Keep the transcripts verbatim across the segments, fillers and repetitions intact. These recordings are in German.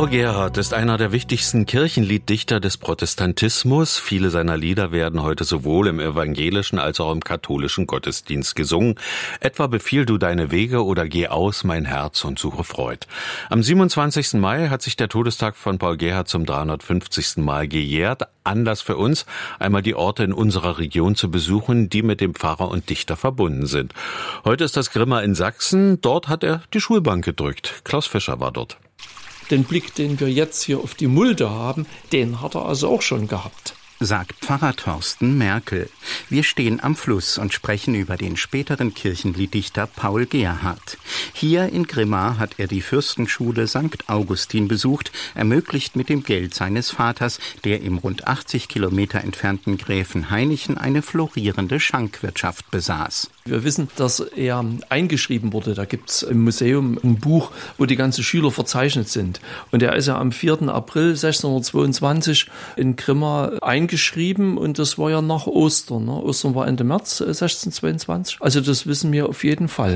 Paul Gerhardt ist einer der wichtigsten Kirchenlieddichter des Protestantismus. Viele seiner Lieder werden heute sowohl im evangelischen als auch im katholischen Gottesdienst gesungen. Etwa Befiehl du deine Wege oder Geh aus, mein Herz und suche Freud. Am siebenundzwanzigsten Mai hat sich der Todestag von Paul Gerhardt zum dreihundertfünfzigsten Mal gejährt. Anlass für uns, einmal die Orte in unserer Region zu besuchen, die mit dem Pfarrer und Dichter verbunden sind. Heute ist das Grimma in Sachsen. Dort hat er die Schulbank gedrückt. Klaus Fischer war dort. Den Blick, den wir jetzt hier auf die Mulde haben, den hat er also auch schon gehabt. Sagt Pfarrer Thorsten Merkel. Wir stehen am Fluss und sprechen über den späteren Kirchenlieddichter Paul Gerhardt. Hier in Grimma hat er die Fürstenschule Sankt Augustin besucht, ermöglicht mit dem Geld seines Vaters, der im rund achtzig Kilometer entfernten Gräfenhainichen eine florierende Schankwirtschaft besaß. Wir wissen, dass er eingeschrieben wurde. Da gibt es im Museum ein Buch, wo die ganzen Schüler verzeichnet sind. Und er ist ja am vierten April sechzehnhundertzweiundzwanzig in Grimma eingeschrieben und das war ja nach Ostern. Ne? Ostern war Ende März sechzehnhundertzweiundzwanzig. Also das wissen wir auf jeden Fall.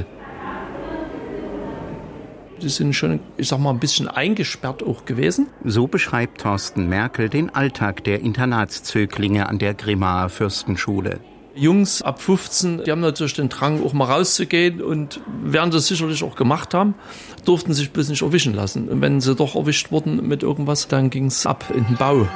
Die sind schon, ich sag mal, ein bisschen eingesperrt auch gewesen. So beschreibt Thorsten Merkel den Alltag der Internatszöglinge an der Grimmaer Fürstenschule. Jungs ab fünfzehn, die haben natürlich den Drang, auch mal rauszugehen und werden das sicherlich auch gemacht haben, durften sich bloß nicht erwischen lassen. Und wenn sie doch erwischt wurden mit irgendwas, dann ging es ab in den Bau.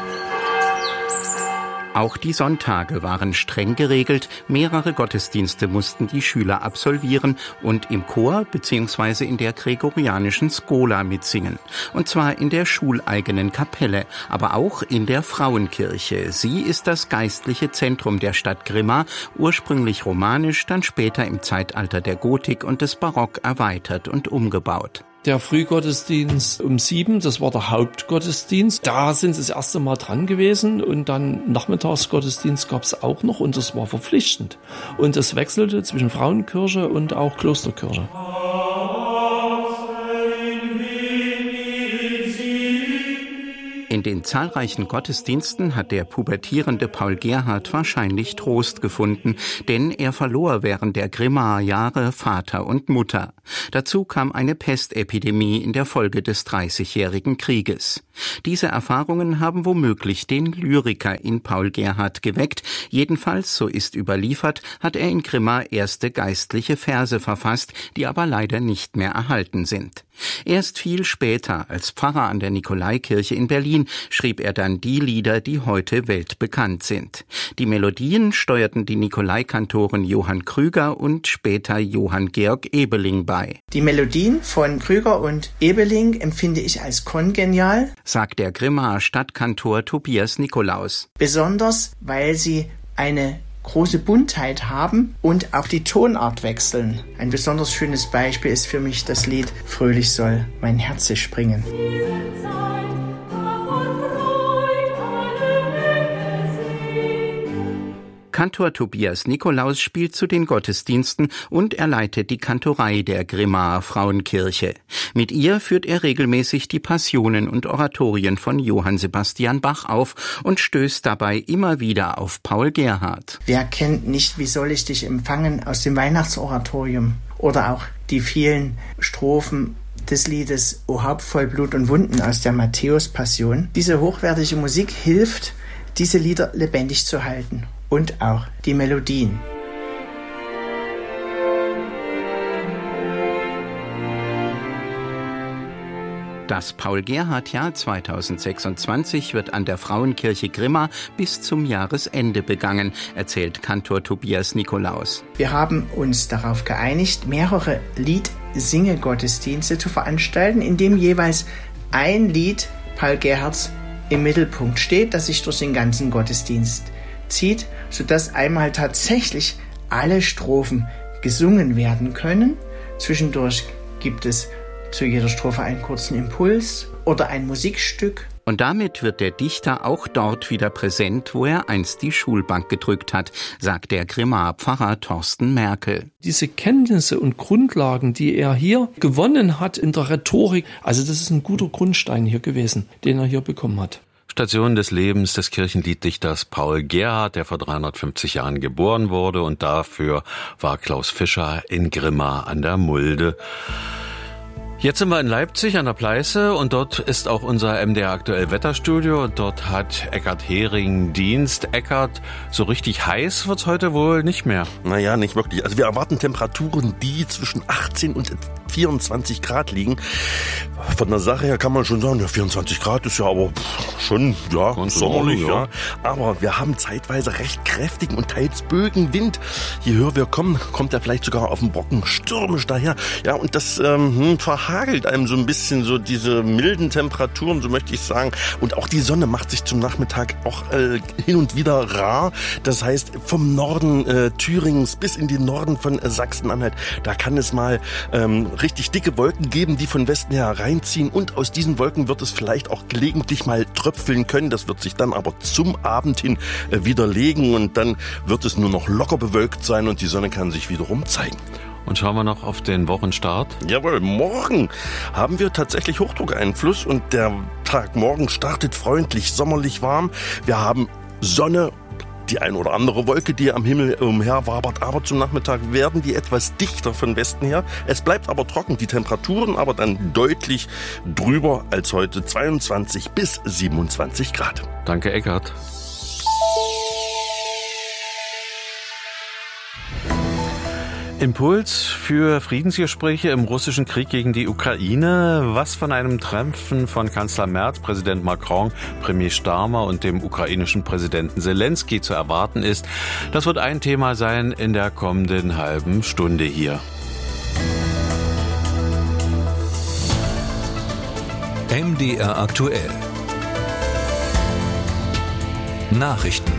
Auch die Sonntage waren streng geregelt. Mehrere Gottesdienste mussten die Schüler absolvieren und im Chor bzw. in der gregorianischen Schola mitsingen. Und zwar in der schuleigenen Kapelle, aber auch in der Frauenkirche. Sie ist das geistliche Zentrum der Stadt Grimma, ursprünglich romanisch, dann später im Zeitalter der Gotik und des Barock erweitert und umgebaut. Der Frühgottesdienst um sieben, das war der Hauptgottesdienst. Da sind sie das erste Mal dran gewesen und dann Nachmittagsgottesdienst gab es auch noch und das war verpflichtend. Und es wechselte zwischen Frauenkirche und auch Klosterkirche. In den zahlreichen Gottesdiensten hat der pubertierende Paul Gerhardt wahrscheinlich Trost gefunden, denn er verlor während der Grimmaer Jahre Vater und Mutter. Dazu kam eine Pestepidemie in der Folge des Dreißigjährigen Krieges. Diese Erfahrungen haben womöglich den Lyriker in Paul Gerhardt geweckt. Jedenfalls, so ist überliefert, hat er in Grimma erste geistliche Verse verfasst, die aber leider nicht mehr erhalten sind. Erst viel später, als Pfarrer an der Nikolaikirche in Berlin, schrieb er dann die Lieder, die heute weltbekannt sind. Die Melodien steuerten die Nikolaikantoren Johann Krüger und später Johann Georg Ebeling bei. Die Melodien von Krüger und Ebeling empfinde ich als kongenial, sagt der Grimmaer Stadtkantor Tobias Nikolaus. Besonders, weil sie eine große Buntheit haben und auch die Tonart wechseln. Ein besonders schönes Beispiel ist für mich das Lied Fröhlich soll mein Herze springen. Kantor Tobias Nikolaus spielt zu den Gottesdiensten und er leitet die Kantorei der Grimmaer Frauenkirche. Mit ihr führt er regelmäßig die Passionen und Oratorien von Johann Sebastian Bach auf und stößt dabei immer wieder auf Paul Gerhardt. Wer kennt nicht Wie soll ich dich empfangen aus dem Weihnachtsoratorium oder auch die vielen Strophen des Liedes O Haupt voll Blut und Wunden aus der Matthäus-Passion. Diese hochwertige Musik hilft, diese Lieder lebendig zu halten. Und auch die Melodien. Das Paul-Gerhardt-Jahr zweitausendsechsundzwanzig wird an der Frauenkirche Grimma bis zum Jahresende begangen, erzählt Kantor Tobias Nikolaus. Wir haben uns darauf geeinigt, mehrere Lied-Singe-Gottesdienste zu veranstalten, in dem jeweils ein Lied Paul Gerhardts im Mittelpunkt steht, das sich durch den ganzen Gottesdienst zieht, sodass einmal tatsächlich alle Strophen gesungen werden können. Zwischendurch gibt es zu jeder Strophe einen kurzen Impuls oder ein Musikstück. Und damit wird der Dichter auch dort wieder präsent, wo er einst die Schulbank gedrückt hat, sagt der Grimmaer Pfarrer Thorsten Merkel. Diese Kenntnisse und Grundlagen, die er hier gewonnen hat in der Rhetorik, also das ist ein guter Grundstein hier gewesen, den er hier bekommen hat. Station des Lebens des Kirchenlieddichters Paul Gerhardt, der vor dreihundertfünfzig Jahren geboren wurde, und dafür war Klaus Fischer in Grimma an der Mulde. Jetzt sind wir in Leipzig an der Pleiße und dort ist auch unser M D R aktuell Wetterstudio. Dort hat Eckhard Hering Dienst. Eckhard, so richtig heiß wird's heute wohl nicht mehr. Naja, nicht wirklich. Also wir erwarten Temperaturen, die zwischen achtzehn und vierundzwanzig Grad liegen. Von der Sache her kann man schon sagen, ja, vierundzwanzig Grad ist ja aber schon, ja, Ganz sommerlich, ja. ja. Aber wir haben zeitweise recht kräftigen und teils Bögenwind. Je höher wir kommen, kommt er vielleicht sogar auf den Brocken stürmisch daher. Ja, und das ähm, verhagelt einem so ein bisschen so diese milden Temperaturen, so möchte ich sagen. Und auch die Sonne macht sich zum Nachmittag auch äh, hin und wieder rar. Das heißt, vom Norden äh, Thüringens bis in den Norden von äh, Sachsen-Anhalt, da kann es mal ähm, richtig dicke Wolken geben, die von Westen her reinziehen. Und aus diesen Wolken wird es vielleicht auch gelegentlich mal tröpfeln können. Das wird sich dann aber zum Abend hin äh, widerlegen und dann wird es nur noch locker bewölkt sein und die Sonne kann sich wiederum zeigen. Und schauen wir noch auf den Wochenstart. Jawohl, morgen haben wir tatsächlich Hochdruckeinfluss und der Tag morgen startet freundlich, sommerlich warm. Wir haben Sonne, die ein oder andere Wolke, die am Himmel umherwabert, aber zum Nachmittag werden die etwas dichter von Westen her. Es bleibt aber trocken, die Temperaturen aber dann deutlich drüber als heute, zweiundzwanzig bis siebenundzwanzig Grad. Danke, Eckhard. Impuls für Friedensgespräche im russischen Krieg gegen die Ukraine. Was von einem Treffen von Kanzler Merz, Präsident Macron, Premier Starmer und dem ukrainischen Präsidenten Zelensky zu erwarten ist, das wird ein Thema sein in der kommenden halben Stunde hier. M D R aktuell. Nachrichten.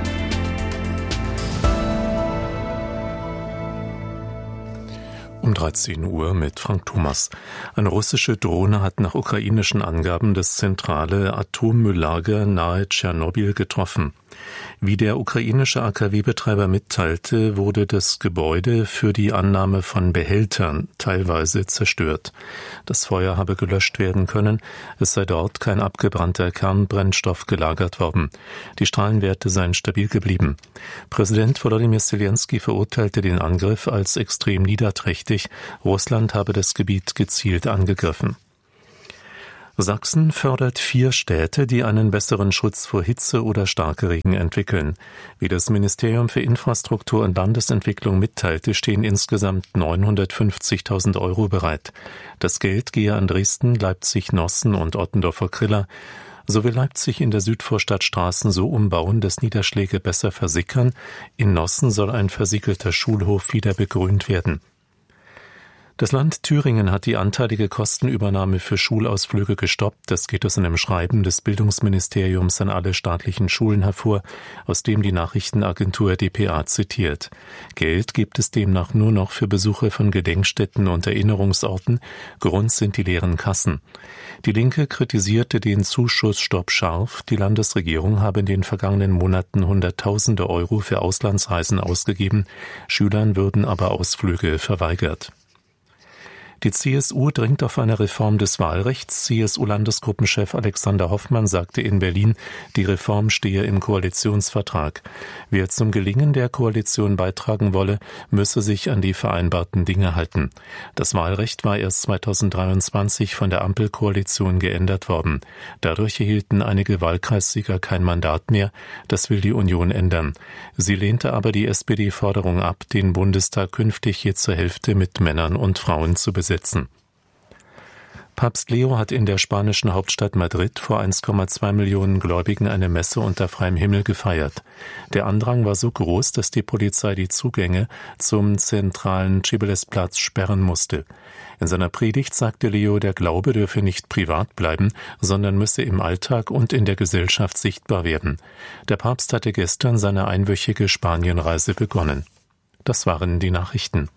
Um dreizehn Uhr mit Frank Thomas. Eine russische Drohne hat nach ukrainischen Angaben das zentrale Atommülllager nahe Tschernobyl getroffen. Wie der ukrainische A K W-Betreiber mitteilte, wurde das Gebäude für die Annahme von Behältern teilweise zerstört. Das Feuer habe gelöscht werden können, es sei dort kein abgebrannter Kernbrennstoff gelagert worden. Die Strahlenwerte seien stabil geblieben. Präsident Volodymyr Zelensky verurteilte den Angriff als extrem niederträchtig. Russland habe das Gebiet gezielt angegriffen. Sachsen fördert vier Städte, die einen besseren Schutz vor Hitze oder Starkregen entwickeln. Wie das Ministerium für Infrastruktur und Landesentwicklung mitteilte, stehen insgesamt neunhundertfünfzigtausend Euro bereit. Das Geld gehe an Dresden, Leipzig, Nossen und Ottendorfer-Kriller. So will Leipzig in der Südvorstadt Straßen so umbauen, dass Niederschläge besser versickern. In Nossen soll ein versiegelter Schulhof wieder begrünt werden. Das Land Thüringen hat die anteilige Kostenübernahme für Schulausflüge gestoppt. Das geht aus einem Schreiben des Bildungsministeriums an alle staatlichen Schulen hervor, aus dem die Nachrichtenagentur D P A zitiert. Geld gibt es demnach nur noch für Besuche von Gedenkstätten und Erinnerungsorten. Grund sind die leeren Kassen. Die Linke kritisierte den Zuschussstopp scharf. Die Landesregierung habe in den vergangenen Monaten Hunderttausende Euro für Auslandsreisen ausgegeben. Schülern würden aber Ausflüge verweigert. Die C S U dringt auf eine Reform des Wahlrechts. C S U-Landesgruppenchef Alexander Hoffmann sagte in Berlin, die Reform stehe im Koalitionsvertrag. Wer zum Gelingen der Koalition beitragen wolle, müsse sich an die vereinbarten Dinge halten. Das Wahlrecht war erst zweitausenddreiundzwanzig von der Ampelkoalition geändert worden. Dadurch erhielten einige Wahlkreissieger kein Mandat mehr. Das will die Union ändern. Sie lehnte aber die S P D-Forderung ab, den Bundestag künftig je zur Hälfte mit Männern und Frauen zu besetzen. Papst Leo hat in der spanischen Hauptstadt Madrid vor eins Komma zwei Millionen Gläubigen eine Messe unter freiem Himmel gefeiert. Der Andrang war so groß, dass die Polizei die Zugänge zum zentralen Cibeles-Platz sperren musste. In seiner Predigt sagte Leo, der Glaube dürfe nicht privat bleiben, sondern müsse im Alltag und in der Gesellschaft sichtbar werden. Der Papst hatte gestern seine einwöchige Spanienreise begonnen. Das waren die Nachrichten.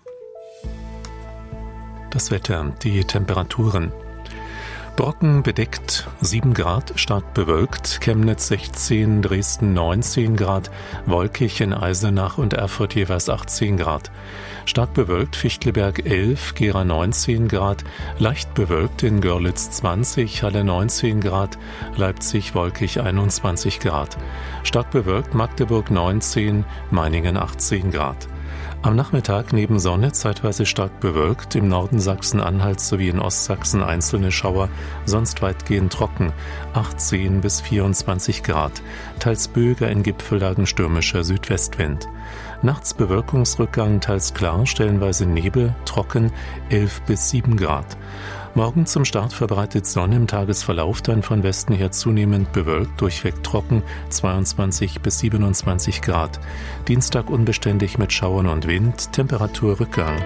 Das Wetter, die Temperaturen. Brocken bedeckt sieben Grad, stark bewölkt, Chemnitz sechzehn, Dresden neunzehn Grad, wolkig in Eisenach und Erfurt jeweils achtzehn Grad. Stark bewölkt Fichtelberg elf, Gera neunzehn Grad, leicht bewölkt in Görlitz zwanzig, Halle neunzehn Grad, Leipzig wolkig einundzwanzig Grad. Stark bewölkt Magdeburg neunzehn, Meiningen achtzehn Grad. Am Nachmittag neben Sonne zeitweise stark bewölkt, im Norden Sachsen-Anhalts sowie in Ostsachsen einzelne Schauer, sonst weitgehend trocken, achtzehn bis vierundzwanzig Grad, teils böiger, in Gipfellagen stürmischer Südwestwind. Nachts Bewölkungsrückgang, teils klar, stellenweise Nebel, trocken, elf bis sieben Grad. Morgen zum Start verbreitet Sonne, im Tagesverlauf dann von Westen her zunehmend bewölkt, durchweg trocken, zweiundzwanzig bis siebenundzwanzig Grad. Dienstag unbeständig mit Schauern und Wind, Temperaturrückgang.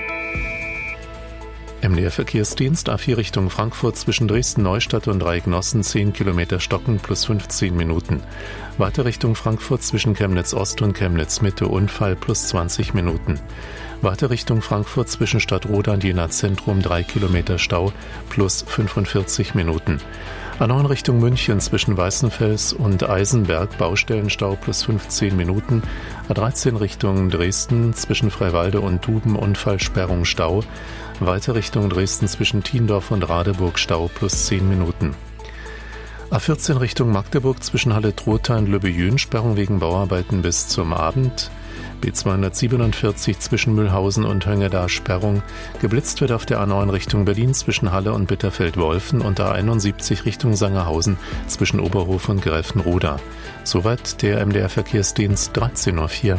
M D R-Verkehrsdienst A vier Richtung Frankfurt zwischen Dresden-Neustadt und Dreiecknossen zehn Kilometer stocken plus fünfzehn Minuten. Weiter Richtung Frankfurt zwischen Chemnitz-Ost und Chemnitz-Mitte Unfall plus zwanzig Minuten. Weiter Richtung Frankfurt zwischen Stadtroda und Jena Zentrum drei Kilometer Stau plus fünfundvierzig Minuten. A neun Richtung München zwischen Weißenfels und Eisenberg Baustellenstau plus fünfzehn Minuten. A dreizehn Richtung Dresden zwischen Freiwalde und Duben Unfallsperrung Stau. Weiter Richtung Dresden zwischen Thiendorf und Radeburg Stau plus zehn Minuten. A vierzehn Richtung Magdeburg zwischen Halle-Trotha und Löbejün Sperrung wegen Bauarbeiten bis zum Abend. B zweihundertsiebenundvierzig zwischen Mühlhausen und Höngeda Sperrung. Geblitzt wird auf der A neun Richtung Berlin zwischen Halle und Bitterfeld-Wolfen und A einundsiebzig Richtung Sangerhausen zwischen Oberhof und Gräfenroda. Soweit der M D R-Verkehrsdienst dreizehn Uhr vier.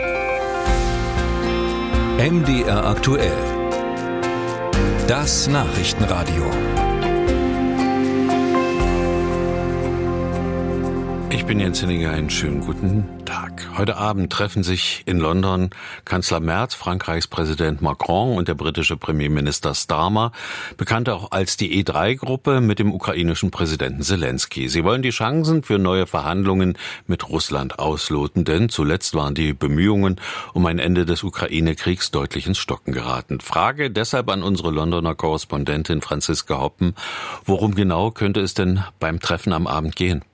M D R aktuell. Das Nachrichtenradio. Ich bin Jens Henninger, einen schönen guten Tag. Heute Abend treffen sich in London Kanzler Merz, Frankreichs Präsident Macron und der britische Premierminister Starmer, bekannt auch als die E drei Gruppe, mit dem ukrainischen Präsidenten Zelensky. Sie wollen die Chancen für neue Verhandlungen mit Russland ausloten, denn zuletzt waren die Bemühungen um ein Ende des Ukraine-Kriegs deutlich ins Stocken geraten. Frage deshalb an unsere Londoner Korrespondentin Franziska Hoppen: Worum genau könnte es denn beim Treffen am Abend gehen?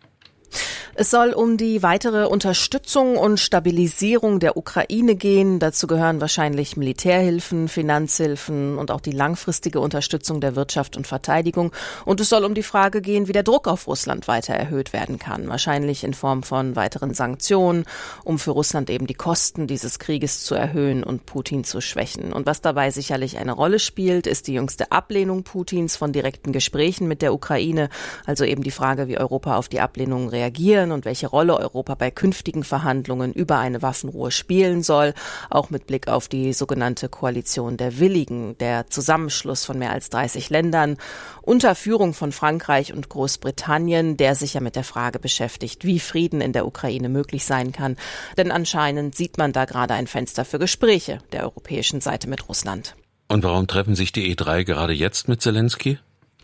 Es soll um die weitere Unterstützung und Stabilisierung der Ukraine gehen. Dazu gehören wahrscheinlich Militärhilfen, Finanzhilfen und auch die langfristige Unterstützung der Wirtschaft und Verteidigung. Und es soll um die Frage gehen, wie der Druck auf Russland weiter erhöht werden kann. Wahrscheinlich in Form von weiteren Sanktionen, um für Russland eben die Kosten dieses Krieges zu erhöhen und Putin zu schwächen. Und was dabei sicherlich eine Rolle spielt, ist die jüngste Ablehnung Putins von direkten Gesprächen mit der Ukraine. Also eben die Frage, wie Europa auf die Ablehnung reagieren und welche Rolle Europa bei künftigen Verhandlungen über eine Waffenruhe spielen soll, auch mit Blick auf die sogenannte Koalition der Willigen, der Zusammenschluss von mehr als dreißig Ländern unter Führung von Frankreich und Großbritannien, der sich ja mit der Frage beschäftigt, wie Frieden in der Ukraine möglich sein kann. Denn anscheinend sieht man da gerade ein Fenster für Gespräche der europäischen Seite mit Russland. Und warum treffen sich die E drei gerade jetzt mit Zelensky?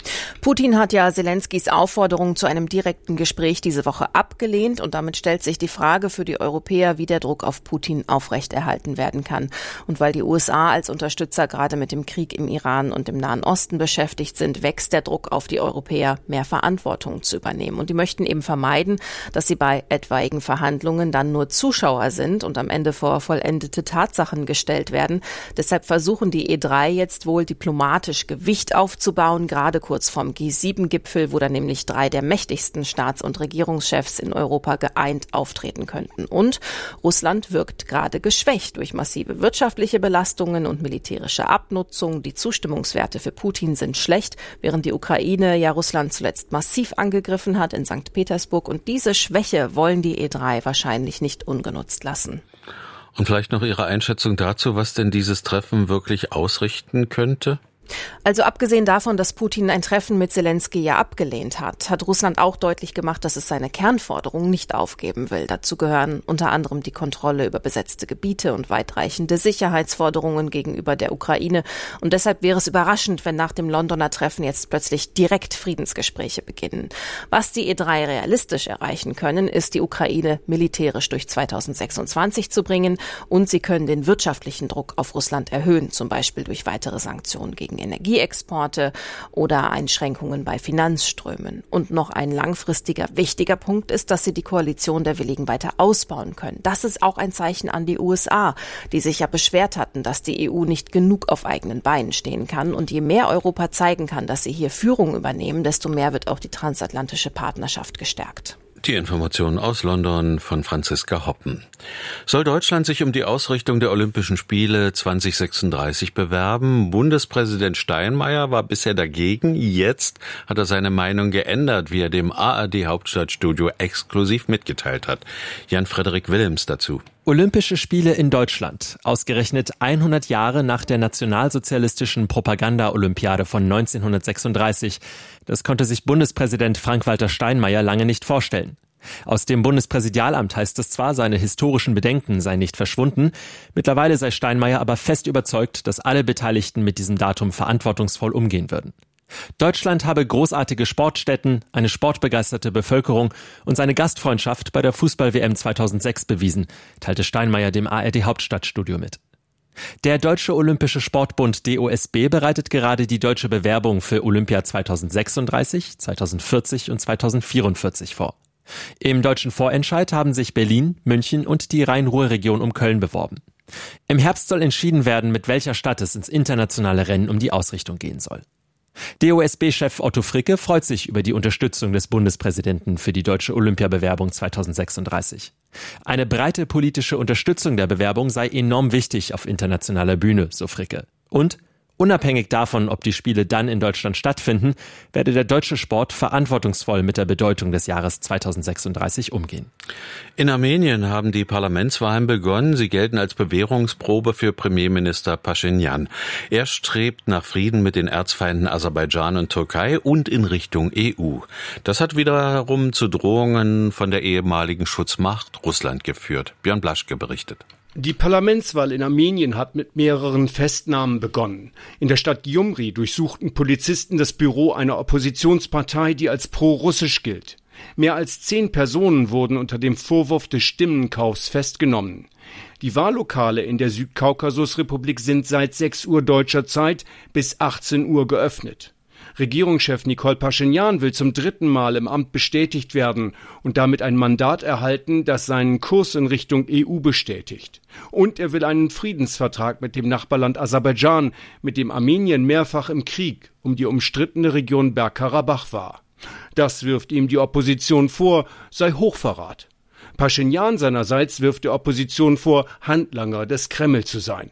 Putin hat ja Zelenskys Aufforderung zu einem direkten Gespräch diese Woche abgelehnt und damit stellt sich die Frage für die Europäer, wie der Druck auf Putin aufrechterhalten werden kann. Und weil die U S A als Unterstützer gerade mit dem Krieg im Iran und im Nahen Osten beschäftigt sind, wächst der Druck auf die Europäer, mehr Verantwortung zu übernehmen. Und die möchten eben vermeiden, dass sie bei etwaigen Verhandlungen dann nur Zuschauer sind und am Ende vor vollendete Tatsachen gestellt werden. Deshalb versuchen die E drei jetzt wohl diplomatisch Gewicht aufzubauen, gerade kurz vom G sieben Gipfel, wo dann nämlich drei der mächtigsten Staats- und Regierungschefs in Europa geeint auftreten könnten. Und Russland wirkt gerade geschwächt durch massive wirtschaftliche Belastungen und militärische Abnutzung. Die Zustimmungswerte für Putin sind schlecht, während die Ukraine ja Russland zuletzt massiv angegriffen hat in Sankt Petersburg. Und diese Schwäche wollen die E drei wahrscheinlich nicht ungenutzt lassen. Und vielleicht noch Ihre Einschätzung dazu, was denn dieses Treffen wirklich ausrichten könnte? Also abgesehen davon, dass Putin ein Treffen mit Zelensky ja abgelehnt hat, hat Russland auch deutlich gemacht, dass es seine Kernforderungen nicht aufgeben will. Dazu gehören unter anderem die Kontrolle über besetzte Gebiete und weitreichende Sicherheitsforderungen gegenüber der Ukraine. Und deshalb wäre es überraschend, wenn nach dem Londoner Treffen jetzt plötzlich direkt Friedensgespräche beginnen. Was die E drei realistisch erreichen können, ist, die Ukraine militärisch durch zweitausendsechsundzwanzig zu bringen und sie können den wirtschaftlichen Druck auf Russland erhöhen, zum Beispiel durch weitere Sanktionen gegen Energieexporte oder Einschränkungen bei Finanzströmen. Und noch ein langfristiger, wichtiger Punkt ist, dass sie die Koalition der Willigen weiter ausbauen können. Das ist auch ein Zeichen an die U S A, die sich ja beschwert hatten, dass die E U nicht genug auf eigenen Beinen stehen kann. Und je mehr Europa zeigen kann, dass sie hier Führung übernehmen, desto mehr wird auch die transatlantische Partnerschaft gestärkt. Die Informationen aus London von Franziska Hoppen. Soll Deutschland sich um die Ausrichtung der Olympischen Spiele zwanzig sechsunddreißig bewerben? Bundespräsident Steinmeier war bisher dagegen. Jetzt hat er seine Meinung geändert, wie er dem A R D-Hauptstadtstudio exklusiv mitgeteilt hat. Jan-Frederik Willems dazu. Olympische Spiele in Deutschland, ausgerechnet hundert Jahre nach der nationalsozialistischen Propaganda-Olympiade von neunzehnhundertsechsunddreißig. Das konnte sich Bundespräsident Frank-Walter Steinmeier lange nicht vorstellen. Aus dem Bundespräsidialamt heißt es zwar, seine historischen Bedenken seien nicht verschwunden. Mittlerweile sei Steinmeier aber fest überzeugt, dass alle Beteiligten mit diesem Datum verantwortungsvoll umgehen würden. Deutschland habe großartige Sportstätten, eine sportbegeisterte Bevölkerung und seine Gastfreundschaft bei der Fußball-W M zweitausendsechs bewiesen, teilte Steinmeier dem A R D-Hauptstadtstudio mit. Der Deutsche Olympische Sportbund D O S B bereitet gerade die deutsche Bewerbung für Olympia zweitausendsechsunddreißig, zweitausendvierzig und zweitausendvierundvierzig vor. Im deutschen Vorentscheid haben sich Berlin, München und die Rhein-Ruhr-Region um Köln beworben. Im Herbst soll entschieden werden, mit welcher Stadt es ins internationale Rennen um die Ausrichtung gehen soll. D O S B-Chef Otto Fricke freut sich über die Unterstützung des Bundespräsidenten für die deutsche Olympiabewerbung zweitausendsechsunddreißig. Eine breite politische Unterstützung der Bewerbung sei enorm wichtig auf internationaler Bühne, so Fricke. Und unabhängig davon, ob die Spiele dann in Deutschland stattfinden, werde der deutsche Sport verantwortungsvoll mit der Bedeutung des Jahres zweitausendsechsunddreißig umgehen. In Armenien haben die Parlamentswahlen begonnen. Sie gelten als Bewährungsprobe für Premierminister Paschinjan. Er strebt nach Frieden mit den Erzfeinden Aserbaidschan und Türkei und in Richtung E U. Das hat wiederum zu Drohungen von der ehemaligen Schutzmacht Russland geführt. Björn Blaschke berichtet. Die Parlamentswahl in Armenien hat mit mehreren Festnahmen begonnen. In der Stadt Gyumri durchsuchten Polizisten das Büro einer Oppositionspartei, die als pro-russisch gilt. Mehr als zehn Personen wurden unter dem Vorwurf des Stimmenkaufs festgenommen. Die Wahllokale in der Südkaukasusrepublik sind seit sechs Uhr deutscher Zeit bis achtzehn Uhr geöffnet. Regierungschef Nikol Paschinjan will zum dritten Mal im Amt bestätigt werden und damit ein Mandat erhalten, das seinen Kurs in Richtung E U bestätigt. Und er will einen Friedensvertrag mit dem Nachbarland Aserbaidschan, mit dem Armenien mehrfach im Krieg um die umstrittene Region Bergkarabach war. Das wirft ihm die Opposition vor, sei Hochverrat. Paschinjan seinerseits wirft der Opposition vor, Handlanger des Kreml zu sein.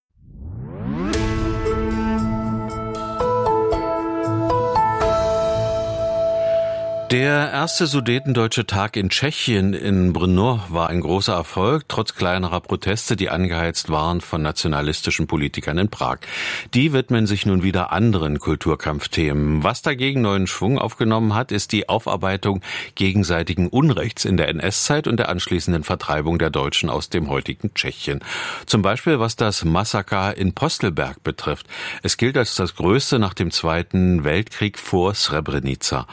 Der erste Sudetendeutsche Tag in Tschechien in Brno war ein großer Erfolg, trotz kleinerer Proteste, die angeheizt waren von nationalistischen Politikern in Prag. Die widmen sich nun wieder anderen Kulturkampfthemen. Was dagegen neuen Schwung aufgenommen hat, ist die Aufarbeitung gegenseitigen Unrechts in der N S-Zeit und der anschließenden Vertreibung der Deutschen aus dem heutigen Tschechien. Zum Beispiel was das Massaker in Postelberg betrifft. Es gilt als das größte nach dem Zweiten Weltkrieg vor Srebrenica.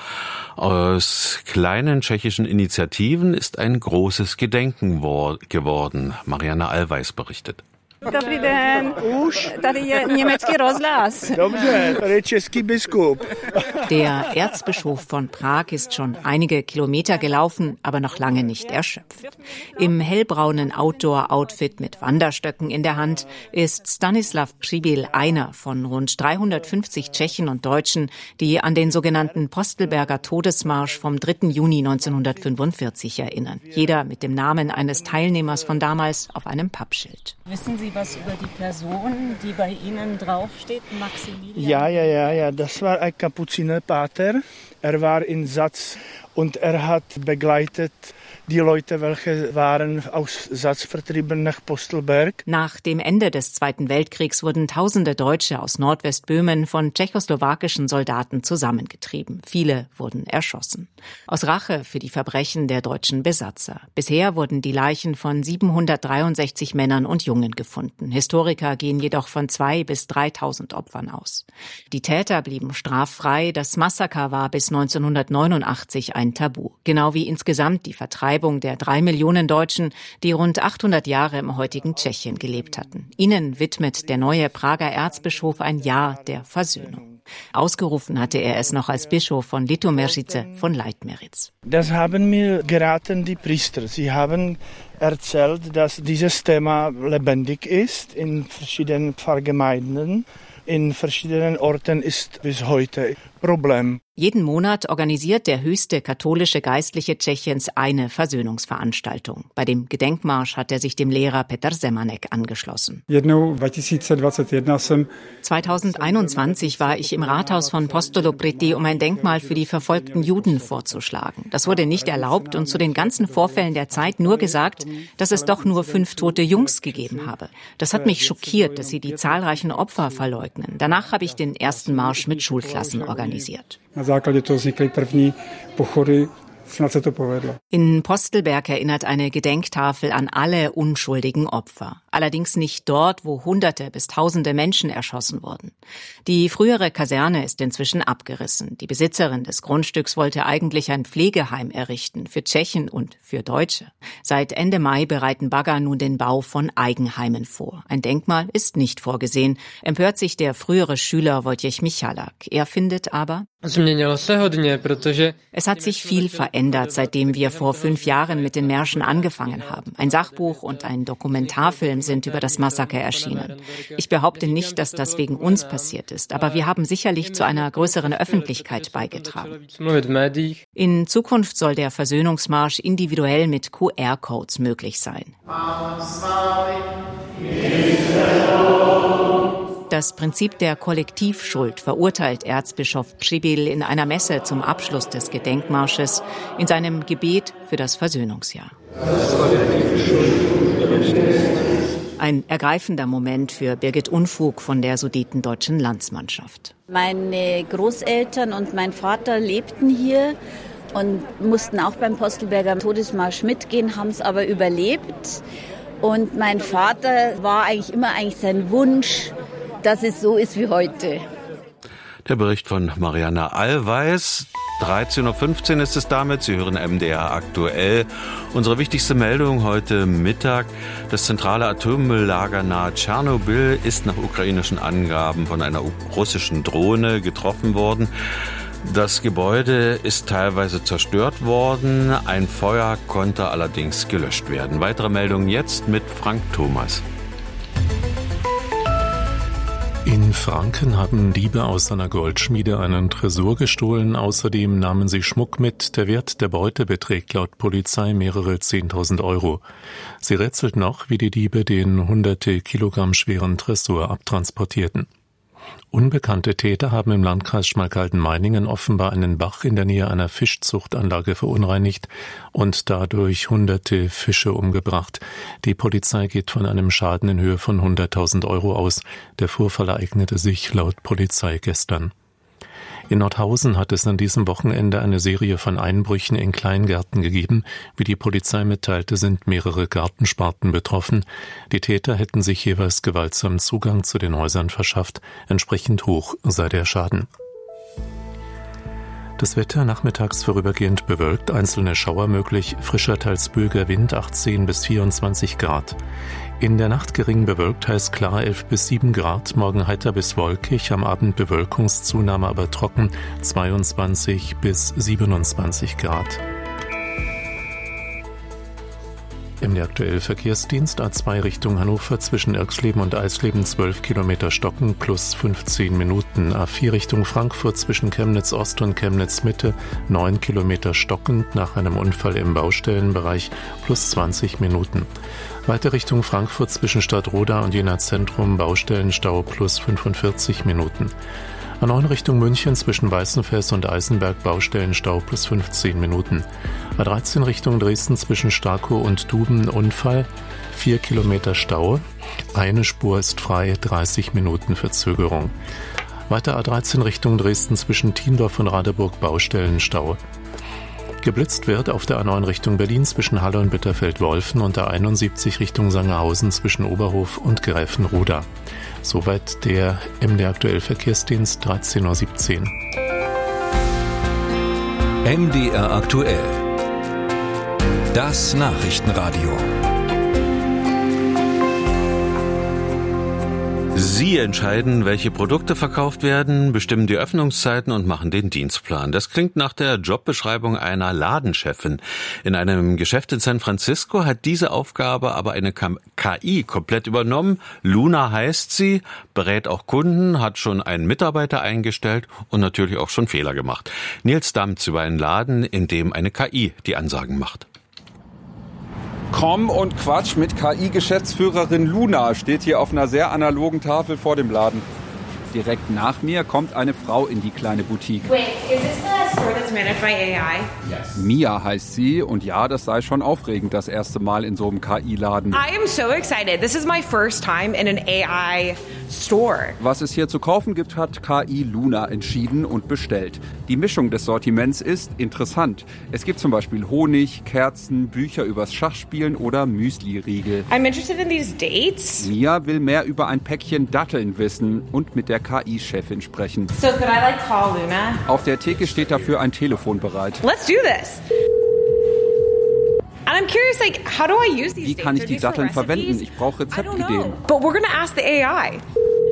Aus kleinen tschechischen Initiativen ist ein großes Gedenken geworden. Marianne Allweis berichtet. Dobrý den. Už? Tady je německý rozhlas. Dobře, tady je český biskup. Der Erzbischof von Prag ist schon einige Kilometer gelaufen, aber noch lange nicht erschöpft. Im hellbraunen Outdoor-Outfit mit Wanderstöcken in der Hand ist Stanislav Přibyl einer von rund dreihundertfünfzig Tschechen und Deutschen, die an den sogenannten Postelberger Todesmarsch vom dritten Juni neunzehnhundertfünfundvierzig erinnern. Jeder mit dem Namen eines Teilnehmers von damals auf einem Pappschild. Wissen Sie was über die Person, die bei Ihnen draufsteht, Maximilian? Ja, ja, ja, ja, das war ein Kapuzinerpater. Er war in Satz und er hat begleitet die Leute, welche waren aus Satz vertrieben nach Postelberg. Nach dem Ende des Zweiten Weltkriegs wurden tausende Deutsche aus Nordwestböhmen von tschechoslowakischen Soldaten zusammengetrieben. Viele wurden erschossen. Aus Rache für die Verbrechen der deutschen Besatzer. Bisher wurden die Leichen von siebenhundertdreiundsechzig Männern und Jungen gefunden. Historiker gehen jedoch von zweitausend bis dreitausend Opfern aus. Die Täter blieben straffrei. Das Massaker war bis neunzehnhundertneunundachtzig ein Tabu. Genau wie insgesamt die Vertreibung der drei Millionen Deutschen, die rund achthundert Jahre im heutigen Tschechien gelebt hatten. Ihnen widmet der neue Prager Erzbischof ein Jahr der Versöhnung. Ausgerufen hatte er es noch als Bischof von Litoměřice von Leitmeritz. Das haben mir geraten die Priester. Sie haben erzählt, dass dieses Thema lebendig ist in verschiedenen Pfarrgemeinden. In verschiedenen Orten ist bis heute Problem. Jeden Monat organisiert der höchste katholische Geistliche Tschechiens eine Versöhnungsveranstaltung. Bei dem Gedenkmarsch hat er sich dem Lehrer Petr Semanek angeschlossen. zweitausendeinundzwanzig war ich im Rathaus von Postolopriti, um ein Denkmal für die verfolgten Juden vorzuschlagen. Das wurde nicht erlaubt und zu den ganzen Vorfällen der Zeit nur gesagt, dass es doch nur fünf tote Jungs gegeben habe. Das hat mich schockiert, dass sie die zahlreichen Opfer verleugnen. Danach habe ich den ersten Marsch mit Schulklassen organisiert. In Postelberg erinnert eine Gedenktafel an alle unschuldigen Opfer. Allerdings nicht dort, wo Hunderte bis Tausende Menschen erschossen wurden. Die frühere Kaserne ist inzwischen abgerissen. Die Besitzerin des Grundstücks wollte eigentlich ein Pflegeheim errichten, für Tschechen und für Deutsche. Seit Ende Mai bereiten Bagger nun den Bau von Eigenheimen vor. Ein Denkmal ist nicht vorgesehen, empört sich der frühere Schüler Wojciech Michalak. Er findet aber, es hat sich viel verändert, seitdem wir vor fünf Jahren mit den Märschen angefangen haben. Ein Sachbuch und ein Dokumentarfilm sind über das Massaker erschienen. Ich behaupte nicht, dass das wegen uns passiert ist, aber wir haben sicherlich zu einer größeren Öffentlichkeit beigetragen. In Zukunft soll der Versöhnungsmarsch individuell mit Q R-Codes möglich sein. Das Prinzip der Kollektivschuld verurteilt Erzbischof Přibyl in einer Messe zum Abschluss des Gedenkmarsches in seinem Gebet für das Versöhnungsjahr. Ein ergreifender Moment für Birgit Unfug von der Sudetendeutschen Landsmannschaft. Meine Großeltern und mein Vater lebten hier und mussten auch beim Postelberger Todesmarsch mitgehen, haben es aber überlebt. Und mein Vater war eigentlich immer eigentlich sein Wunsch, dass es so ist wie heute. Der Bericht von Mariana Allweis. dreizehn Uhr fünfzehn ist es damit. Sie hören M D R aktuell. Unsere wichtigste Meldung heute Mittag. Das zentrale Atommülllager nahe Tschernobyl ist nach ukrainischen Angaben von einer russischen Drohne getroffen worden. Das Gebäude ist teilweise zerstört worden. Ein Feuer konnte allerdings gelöscht werden. Weitere Meldungen jetzt mit Frank Thomas. In Franken haben Diebe aus einer Goldschmiede einen Tresor gestohlen. Außerdem nahmen sie Schmuck mit. Der Wert der Beute beträgt laut Polizei mehrere zehntausend Euro. Sie rätselt noch, wie die Diebe den hunderte Kilogramm schweren Tresor abtransportierten. Unbekannte Täter haben im Landkreis Schmalkalden-Meiningen offenbar einen Bach in der Nähe einer Fischzuchtanlage verunreinigt und dadurch hunderte Fische umgebracht. Die Polizei geht von einem Schaden in Höhe von hunderttausend Euro aus. Der Vorfall ereignete sich laut Polizei gestern. In Nordhausen hat es an diesem Wochenende eine Serie von Einbrüchen in Kleingärten gegeben. Wie die Polizei mitteilte, sind mehrere Gartensparten betroffen. Die Täter hätten sich jeweils gewaltsam Zugang zu den Häusern verschafft. Entsprechend hoch sei der Schaden. Das Wetter nachmittags vorübergehend bewölkt, einzelne Schauer möglich, frischer, teils böiger Wind achtzehn bis vierundzwanzig Grad. In der Nacht gering bewölkt, heiß klar elf bis sieben Grad, morgen heiter bis wolkig, am Abend Bewölkungszunahme aber trocken, zweiundzwanzig bis siebenundzwanzig Grad. Im aktuell Verkehrsdienst A zwei Richtung Hannover zwischen Irxleben und Eisleben zwölf Kilometer stocken plus fünfzehn Minuten. A vier Richtung Frankfurt zwischen Chemnitz Ost und Chemnitz Mitte neun Kilometer stockend nach einem Unfall im Baustellenbereich plus zwanzig Minuten. Weiter Richtung Frankfurt zwischen Stadtroda und Jena Zentrum Baustellenstau plus fünfundvierzig Minuten. A neun Richtung München zwischen Weißenfels und Eisenberg Baustellenstau plus fünfzehn Minuten. A dreizehn Richtung Dresden zwischen Starkow und Duben Unfall, vier Kilometer Stau. Eine Spur ist frei, dreißig Minuten Verzögerung. Weiter A dreizehn Richtung Dresden zwischen Tiendorf und Radeburg Baustellenstau. Geblitzt wird auf der A neun Richtung Berlin zwischen Halle und Bitterfeld-Wolfen und A einundsiebzig Richtung Sangerhausen zwischen Oberhof und Gräfenroda. Soweit der M D R aktuell Verkehrsdienst dreizehn Uhr siebzehn. M D R aktuell. Das Nachrichtenradio. Sie entscheiden, welche Produkte verkauft werden, bestimmen die Öffnungszeiten und machen den Dienstplan. Das klingt nach der Jobbeschreibung einer Ladenchefin. In einem Geschäft in San Francisco hat diese Aufgabe aber eine K I komplett übernommen. Luna heißt sie, berät auch Kunden, hat schon einen Mitarbeiter eingestellt und natürlich auch schon Fehler gemacht. Nils Damz über einen Laden, in dem eine K I die Ansagen macht. Komm und Quatsch mit K I-Geschäftsführerin Luna steht hier auf einer sehr analogen Tafel vor dem Laden. Direkt nach mir kommt eine Frau in die kleine Boutique. Wait, is this the store that's managed by A I? Yes. Mia heißt sie und ja, das sei schon aufregend, das erste Mal in so einem K I-Laden. I am so excited. This is my first time in an A I store. Was es hier zu kaufen gibt, hat K I Luna entschieden und bestellt. Die Mischung des Sortiments ist interessant. Es gibt zum Beispiel Honig, Kerzen, Bücher übers Schachspielen oder Müsli-Riegel. I'm interested in these dates. Mia will mehr über ein Päckchen Datteln wissen und mit der K I-Chefin sprechen. So could I like call Luna? Auf der Theke steht dafür ein Telefon bereit. Let's do this. And I'm curious, like, how do I use these Wie kann ich die Datteln verwenden? Ich brauche Rezeptideen. But we're gonna ask the A I.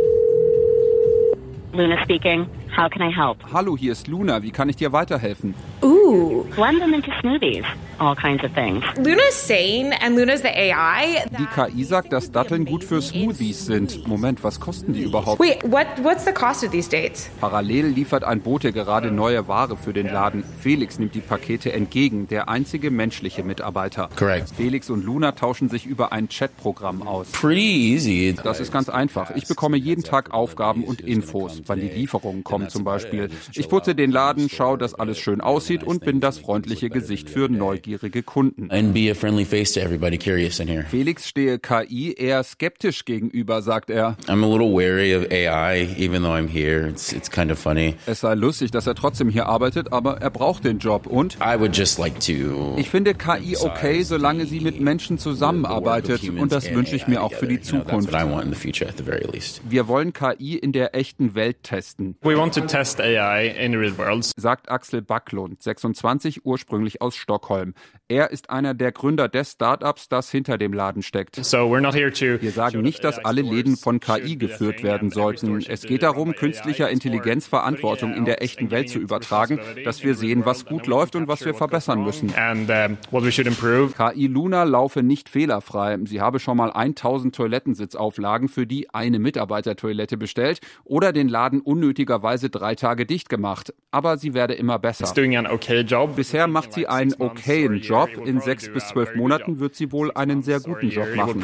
Luna speaking. How can I help? Hallo, hier ist Luna. Wie kann ich dir weiterhelfen? Ooh. Blend them into smoothies. All kinds of things. Luna's sane and Luna's the A I. Die K I sagt, dass Datteln gut für Smoothies sind. Moment, was kosten die überhaupt? Wait, what, what's the cost of these dates? Parallel liefert ein Bote gerade neue Ware für den Laden. Felix nimmt die Pakete entgegen, der einzige menschliche Mitarbeiter. Correct. Felix und Luna tauschen sich über ein Chatprogramm aus. Pretty easy. Das ist ganz einfach. Ich bekomme jeden Tag Aufgaben und Infos, wann die Lieferungen kommen zum Beispiel. Ich putze den Laden, schaue, dass alles schön aussieht und bin das freundliche Gesicht für neugierige Kunden. And be a friendly face to everybody curious in here. Felix stehe K I eher skeptisch gegenüber, sagt er. I'm a little wary of A I, even though I'm here. It's it's kind of funny. Es sei lustig, dass er trotzdem hier arbeitet, aber er braucht den Job und I would just like to. Ich finde K I okay, solange sie mit Menschen zusammenarbeitet und das wünsche ich mir auch für die Zukunft. Wir wollen K I in der echten Welt testen. We want to test A I in the real world, sagt Axel Backlund, sechsundzwanzig, ursprünglich aus Stockholm. Er ist einer der Gründer des Startups, das hinter dem Laden steckt. So we're not here to Wir sagen nicht, dass alle Läden von K I geführt werden sollten. Es geht darum, künstlicher Intelligenz Verantwortung in der echten Welt zu übertragen, dass wir sehen, was gut läuft und was wir verbessern müssen. And, uh, what we should improve. K I Luna laufe nicht fehlerfrei. Sie habe schon mal tausend Toilettensitzauflagen für die eine Mitarbeitertoilette bestellt oder den Laden unnötigerweise drei Tage dicht gemacht. Aber sie werde immer besser. It's doing an okay job. Bisher macht sie einen okayen Job. In sechs bis zwölf Monaten wird sie wohl einen sehr guten Job machen.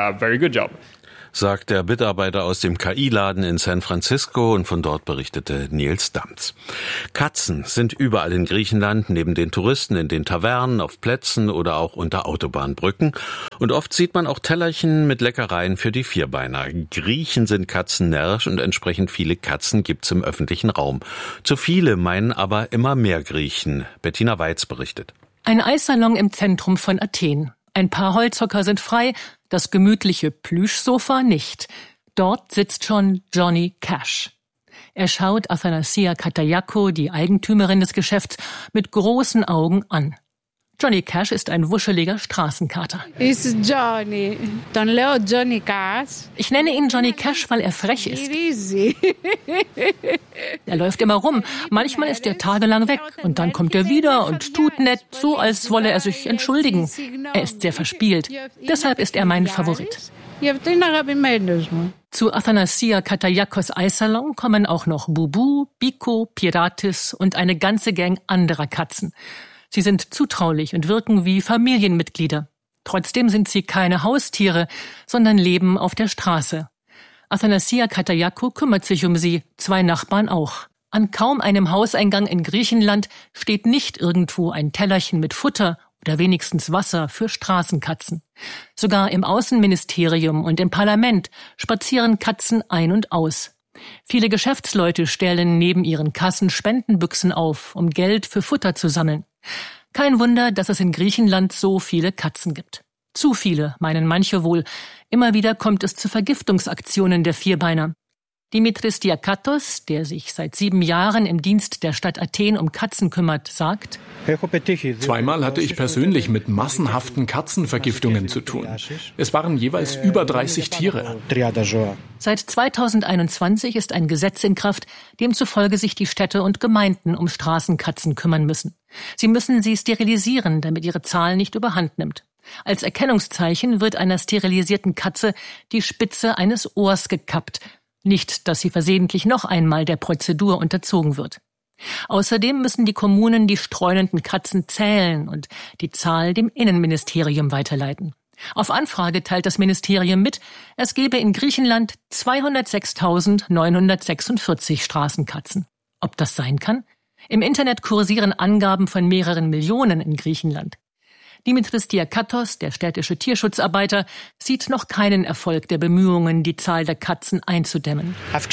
Sagt der Mitarbeiter aus dem K I-Laden in San Francisco und von dort berichtete Nils Damz. Katzen sind überall in Griechenland, neben den Touristen, in den Tavernen, auf Plätzen oder auch unter Autobahnbrücken. Und oft sieht man auch Tellerchen mit Leckereien für die Vierbeiner. Griechen sind katzennärrisch und entsprechend viele Katzen gibt's im öffentlichen Raum. Zu viele meinen aber immer mehr Griechen. Bettina Weiz berichtet. Ein Eissalon im Zentrum von Athen. Ein paar Holzhocker sind frei, das gemütliche Plüschsofa nicht. Dort sitzt schon Johnny Cash. Er schaut Athanasia Katayako, die Eigentümerin des Geschäfts, mit großen Augen an. Johnny Cash ist ein wuscheliger Straßenkater. It's Johnny. Don Leo Johnny Cash. Ich nenne ihn Johnny Cash, weil er frech ist. Er läuft immer rum. Manchmal ist er tagelang weg und dann kommt er wieder und tut nett, so als wolle er sich entschuldigen. Er ist sehr verspielt. Deshalb ist er mein Favorit. Zu Athanasia Katayakos Eissalon kommen auch noch Bubu, Biko, Piratis und eine ganze Gang anderer Katzen. Sie sind zutraulich und wirken wie Familienmitglieder. Trotzdem sind sie keine Haustiere, sondern leben auf der Straße. Athanasia Katayako kümmert sich um sie, zwei Nachbarn auch. An kaum einem Hauseingang in Griechenland steht nicht irgendwo ein Tellerchen mit Futter oder wenigstens Wasser für Straßenkatzen. Sogar im Außenministerium und im Parlament spazieren Katzen ein und aus. Viele Geschäftsleute stellen neben ihren Kassen Spendenbüchsen auf, um Geld für Futter zu sammeln. Kein Wunder, dass es in Griechenland so viele Katzen gibt. Zu viele, meinen manche wohl. Immer wieder kommt es zu Vergiftungsaktionen der Vierbeiner. Dimitris Diakatos, der sich seit sieben Jahren im Dienst der Stadt Athen um Katzen kümmert, sagt: Zweimal hatte ich persönlich mit massenhaften Katzenvergiftungen zu tun. Es waren jeweils über dreißig Tiere. Seit zweitausendeinundzwanzig ist ein Gesetz in Kraft, demzufolge sich die Städte und Gemeinden um Straßenkatzen kümmern müssen. Sie müssen sie sterilisieren, damit ihre Zahl nicht überhand nimmt. Als Erkennungszeichen wird einer sterilisierten Katze die Spitze eines Ohrs gekappt. Nicht, dass sie versehentlich noch einmal der Prozedur unterzogen wird. Außerdem müssen die Kommunen die streunenden Katzen zählen und die Zahl dem Innenministerium weiterleiten. Auf Anfrage teilt das Ministerium mit, es gebe in Griechenland zweihundertsechstausendneunhundertsechsundvierzig Straßenkatzen. Ob das sein kann? Im Internet kursieren Angaben von mehreren Millionen in Griechenland. Dimitris Diakatos, der städtische Tierschutzarbeiter, sieht noch keinen Erfolg der Bemühungen, die Zahl der Katzen einzudämmen.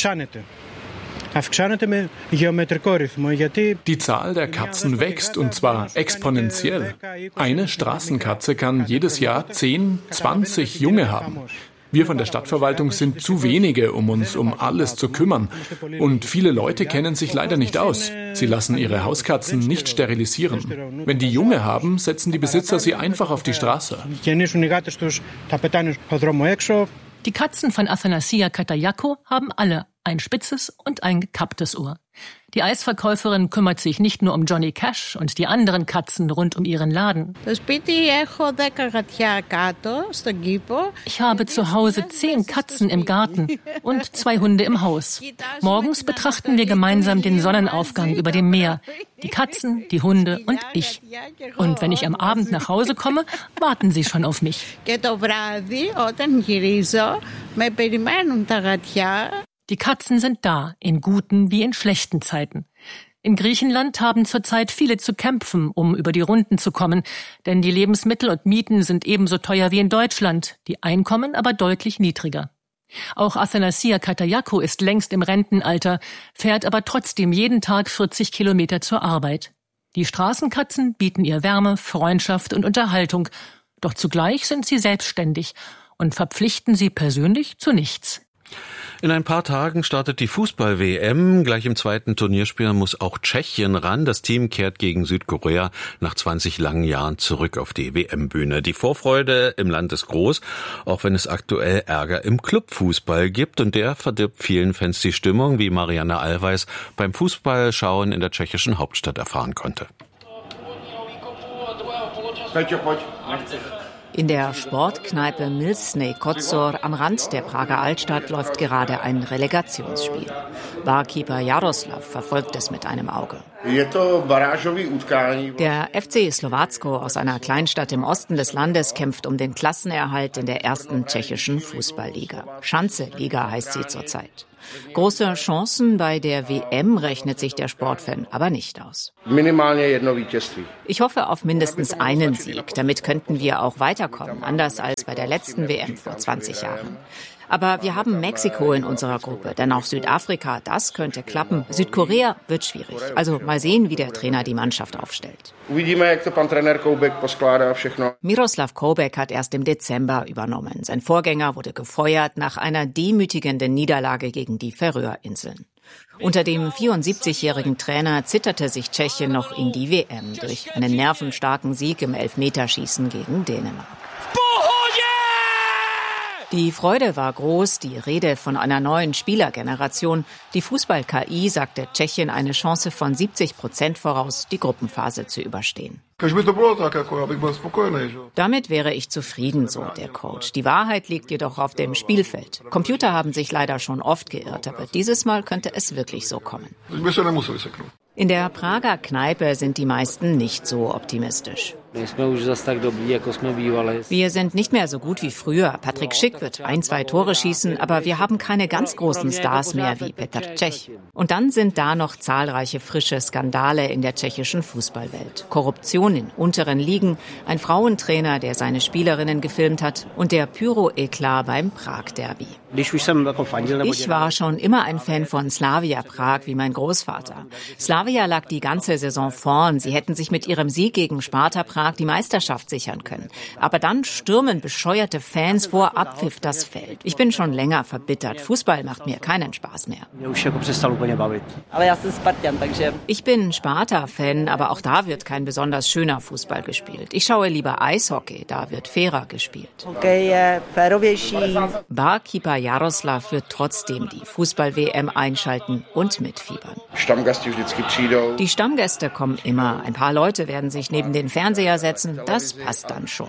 Die Zahl der Katzen wächst, und zwar exponentiell. Eine Straßenkatze kann jedes Jahr zehn, zwanzig Junge haben. Wir von der Stadtverwaltung sind zu wenige, um uns um alles zu kümmern. Und viele Leute kennen sich leider nicht aus. Sie lassen ihre Hauskatzen nicht sterilisieren. Wenn die Junge haben, setzen die Besitzer sie einfach auf die Straße. Die Katzen von Athanasia Katayako haben alle ein spitzes und ein gekapptes Ohr. Die Eisverkäuferin kümmert sich nicht nur um Johnny Cash und die anderen Katzen rund um ihren Laden. Ich habe zu Hause zehn Katzen im Garten und zwei Hunde im Haus. Morgens betrachten wir gemeinsam den Sonnenaufgang über dem Meer. Die Katzen, die Hunde und ich. Und wenn ich am Abend nach Hause komme, warten sie schon auf mich. Die Katzen sind da, in guten wie in schlechten Zeiten. In Griechenland haben zurzeit viele zu kämpfen, um über die Runden zu kommen, denn die Lebensmittel und Mieten sind ebenso teuer wie in Deutschland, die Einkommen aber deutlich niedriger. Auch Athanasia Katayako ist längst im Rentenalter, fährt aber trotzdem jeden Tag vierzig Kilometer zur Arbeit. Die Straßenkatzen bieten ihr Wärme, Freundschaft und Unterhaltung, doch zugleich sind sie selbstständig und verpflichten sie persönlich zu nichts. In ein paar Tagen startet die Fußball-W M. Gleich im zweiten Turnierspiel muss auch Tschechien ran. Das Team kehrt gegen Südkorea nach zwanzig langen Jahren zurück auf die W M-Bühne. Die Vorfreude im Land ist groß, auch wenn es aktuell Ärger im Clubfußball gibt. Und der verdirbt vielen Fans die Stimmung, wie Marianne Allweis beim Fußballschauen in der tschechischen Hauptstadt erfahren konnte. In der Sportkneipe Milsnej Kotzor am Rand der Prager Altstadt läuft gerade ein Relegationsspiel. Barkeeper Jaroslav verfolgt es mit einem Auge. Der F C Slowacko aus einer Kleinstadt im Osten des Landes kämpft um den Klassenerhalt in der ersten tschechischen Fußballliga. Schanze-Liga heißt sie zurzeit. Große Chancen bei der W M rechnet sich der Sportfan aber nicht aus. Ich hoffe auf mindestens einen Sieg. Damit könnten wir auch weiterkommen, anders als bei der letzten W M vor zwanzig Jahren. Aber wir haben Mexiko in unserer Gruppe, dann auch Südafrika, das könnte klappen. Südkorea wird schwierig. Also mal sehen, wie der Trainer die Mannschaft aufstellt. Miroslav Koubek hat erst im Dezember übernommen. Sein Vorgänger wurde gefeuert nach einer demütigenden Niederlage gegen die Färöerinseln. Unter dem vierundsiebzigjährigen Trainer zitterte sich Tschechien noch in die W M durch einen nervenstarken Sieg im Elfmeterschießen gegen Dänemark. Die Freude war groß, die Rede von einer neuen Spielergeneration. Die Fußball-K I sagte Tschechien eine Chance von siebzig Prozent voraus, die Gruppenphase zu überstehen. Damit wäre ich zufrieden, so der Coach. Die Wahrheit liegt jedoch auf dem Spielfeld. Computer haben sich leider schon oft geirrt, aber dieses Mal könnte es wirklich so kommen. In der Prager Kneipe sind die meisten nicht so optimistisch. Wir sind nicht mehr so gut wie früher. Patrick Schick wird ein, zwei Tore schießen, aber wir haben keine ganz großen Stars mehr wie Petr Cech. Und dann sind da noch zahlreiche frische Skandale in der tschechischen Fußballwelt. Korruption in unteren Ligen, ein Frauentrainer, der seine Spielerinnen gefilmt hat und der Pyro-Eklat beim Prag-Derby. Ich war schon immer ein Fan von Slavia Prag wie mein Großvater. Slavia lag die ganze Saison vorn. Sie hätten sich mit ihrem Sieg gegen Sparta Prag Tag die Meisterschaft sichern können. Aber dann stürmen bescheuerte Fans vor Abpfiff das Feld. Ich bin schon länger verbittert. Fußball macht mir keinen Spaß mehr. Ich bin Sparta-Fan, aber auch da wird kein besonders schöner Fußball gespielt. Ich schaue lieber Eishockey, da wird fairer gespielt. Barkeeper Jaroslav wird trotzdem die Fußball-W M einschalten und mitfiebern. Die Stammgäste kommen immer. Ein paar Leute werden sich neben den Fernseher setzen. Das passt dann schon.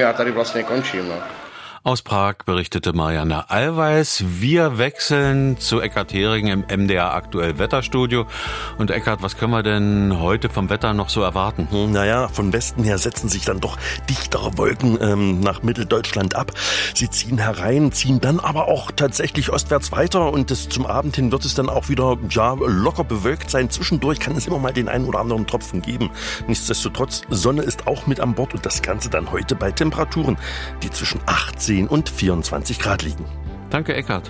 Aus Prag berichtete Marianne Allweis. Wir wechseln zu Eckhard Hering im M D R Aktuell Wetterstudio. Und Eckhard, was können wir denn heute vom Wetter noch so erwarten? Hm, naja, von Westen her setzen sich dann doch dichtere Wolken ähm, nach Mitteldeutschland ab. Sie ziehen herein, ziehen dann aber auch tatsächlich ostwärts weiter. Und das, zum Abend hin wird es dann auch wieder ja, locker bewölkt sein. Zwischendurch kann es immer mal den einen oder anderen Tropfen geben. Nichtsdestotrotz, Sonne ist auch mit an Bord. Und das Ganze dann heute bei Temperaturen, die zwischen achtzehn und vierundzwanzig Grad liegen. Danke, Eckhard.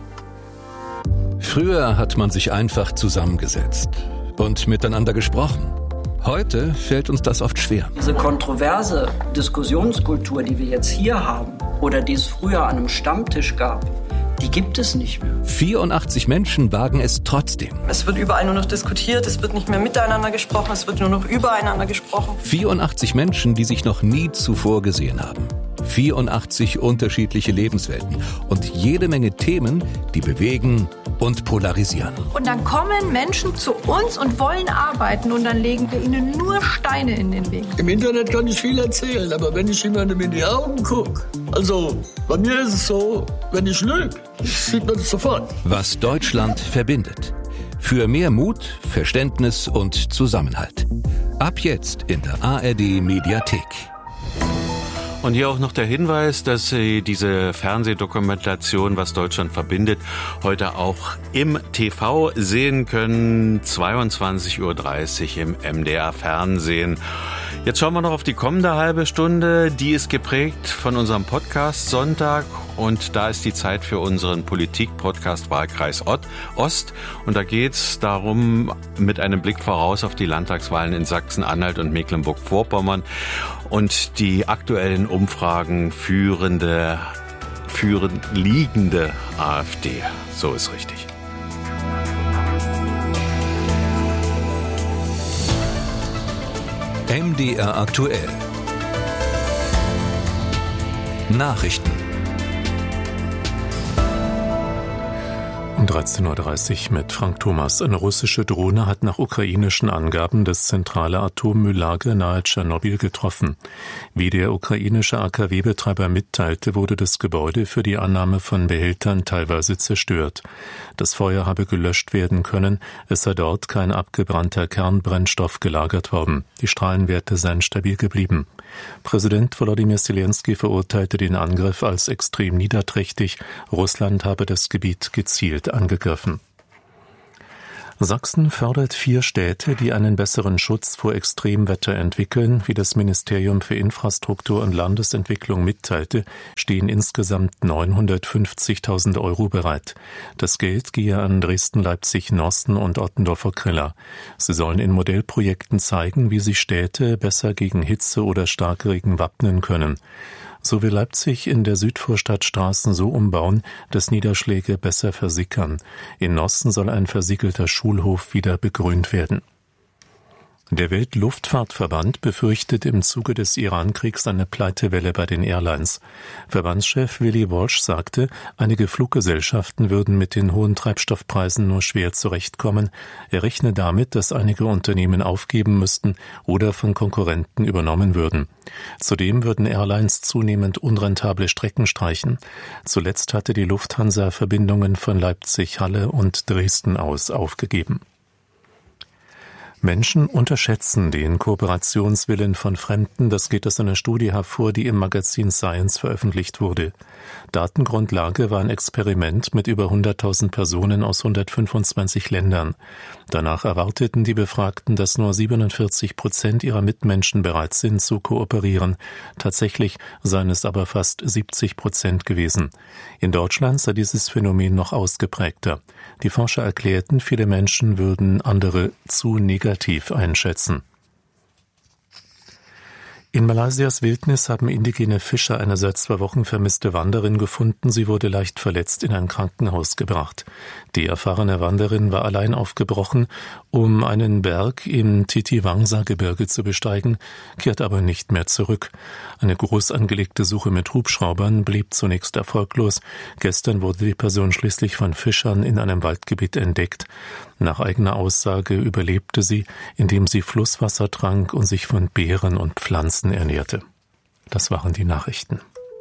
Früher hat man sich einfach zusammengesetzt und miteinander gesprochen. Heute fällt uns das oft schwer. Diese kontroverse Diskussionskultur, die wir jetzt hier haben oder die es früher an einem Stammtisch gab, die gibt es nicht mehr. vierundachtzig Menschen wagen es trotzdem. Es wird überall nur noch diskutiert, es wird nicht mehr miteinander gesprochen, es wird nur noch übereinander gesprochen. vierundachtzig Menschen, die sich noch nie zuvor gesehen haben. vierundachtzig unterschiedliche Lebenswelten und jede Menge Themen, die bewegen und polarisieren. Und dann kommen Menschen zu uns und wollen arbeiten und dann legen wir ihnen nur Steine in den Weg. Im Internet kann ich viel erzählen, aber wenn ich jemandem in die Augen gucke, also bei mir ist es so, wenn ich lüge, sieht man es sofort. Was Deutschland verbindet. Für mehr Mut, Verständnis und Zusammenhalt. Ab jetzt in der A R D Mediathek. Und hier auch noch der Hinweis, dass Sie diese Fernsehdokumentation, was Deutschland verbindet, heute auch im T V sehen können. zweiundzwanzig Uhr dreißig im M D R Fernsehen. Jetzt schauen wir noch auf die kommende halbe Stunde. Die ist geprägt von unserem Podcast Sonntag. Und da ist die Zeit für unseren Politik-Podcast Wahlkreis Ost. Und da geht es darum, mit einem Blick voraus auf die Landtagswahlen in Sachsen-Anhalt und Mecklenburg-Vorpommern und die aktuellen Umfragen führende, führend liegende AfD. So ist richtig. M D R aktuell. Nachrichten. Um dreizehn Uhr dreißig mit Frank Thomas. Eine russische Drohne hat nach ukrainischen Angaben das zentrale Atommülllager nahe Tschernobyl getroffen. Wie der ukrainische A K W-Betreiber mitteilte, wurde das Gebäude für die Annahme von Behältern teilweise zerstört. Das Feuer habe gelöscht werden können, es sei dort kein abgebrannter Kernbrennstoff gelagert worden. Die Strahlenwerte seien stabil geblieben. Präsident Volodymyr Zelensky verurteilte den Angriff als extrem niederträchtig. Russland habe das Gebiet gezielt angegriffen. Sachsen fördert vier Städte, die einen besseren Schutz vor Extremwetter entwickeln. Wie das Ministerium für Infrastruktur und Landesentwicklung mitteilte, stehen insgesamt neunhundertfünfzigtausend Euro bereit. Das Geld gehe an Dresden, Leipzig, Norsten und Ottendorfer-Kriller. Sie sollen in Modellprojekten zeigen, wie sich Städte besser gegen Hitze oder Starkregen wappnen können. So will Leipzig in der Südvorstadt Straßen so umbauen, dass Niederschläge besser versickern. In Norsten soll ein versiegelter Schulhof wieder begrünt werden. Der Weltluftfahrtverband befürchtet im Zuge des Iran-Kriegs eine Pleitewelle bei den Airlines. Verbandschef Willy Walsh sagte, einige Fluggesellschaften würden mit den hohen Treibstoffpreisen nur schwer zurechtkommen. Er rechne damit, dass einige Unternehmen aufgeben müssten oder von Konkurrenten übernommen würden. Zudem würden Airlines zunehmend unrentable Strecken streichen. Zuletzt hatte die Lufthansa Verbindungen von Leipzig, Halle und Dresden aus aufgegeben. Menschen unterschätzen den Kooperationswillen von Fremden, das geht aus einer Studie hervor, die im Magazin Science veröffentlicht wurde. Datengrundlage war ein Experiment mit über hunderttausend Personen aus hundertfünfundzwanzig Ländern. Danach erwarteten die Befragten, dass nur siebenundvierzig Prozent ihrer Mitmenschen bereit sind zu kooperieren. Tatsächlich seien es aber fast siebzig Prozent gewesen. In Deutschland sei dieses Phänomen noch ausgeprägter. Die Forscher erklärten, viele Menschen würden andere zu negativ einschätzen. In Malaysias Wildnis haben indigene Fischer eine seit zwei Wochen vermisste Wanderin gefunden. Sie wurde leicht verletzt in ein Krankenhaus gebracht. Die erfahrene Wanderin war allein aufgebrochen, um einen Berg im Titiwangsa-Gebirge zu besteigen, kehrt aber nicht mehr zurück. Eine groß angelegte Suche mit Hubschraubern blieb zunächst erfolglos. Gestern wurde die Person schließlich von Fischern in einem Waldgebiet entdeckt. Nach eigener Aussage überlebte sie, indem sie Flusswasser trank und sich von Beeren und Pflanzen ernährte. Das waren die Nachrichten.